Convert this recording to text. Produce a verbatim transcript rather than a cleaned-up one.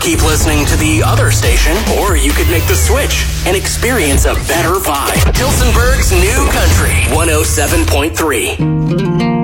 keep listening to the other station, or you could make the switch and experience a better vibe. Tilsonburg's New Country, one oh seven point three.